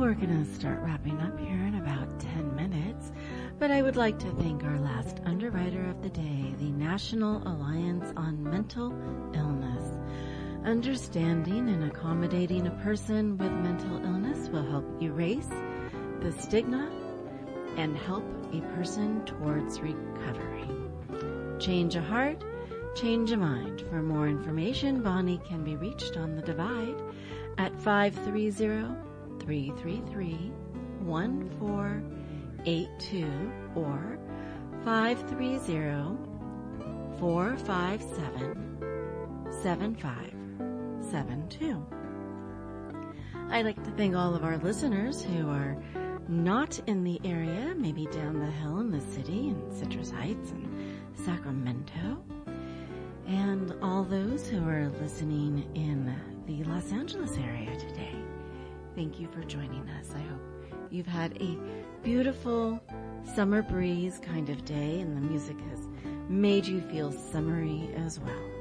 we're going to start wrapping up here in about 10 minutes, but I would like to thank our last underwriter of the day, the National Alliance on Mental Illness. Understanding and accommodating a person with mental illness will help erase the stigma and help a person towards recovery. Change a heart, change a mind. For more information, Bonnie can be reached on the Divide at 530-333-1482 or 530-457-7572. I'd like to thank all of our listeners who are not in the area, maybe down the hill in the city in Citrus Heights and Sacramento, and all those who are listening in the Los Angeles area today. Thank you for joining us. I hope you've had a beautiful summer breeze kind of day and the music has made you feel summery as well.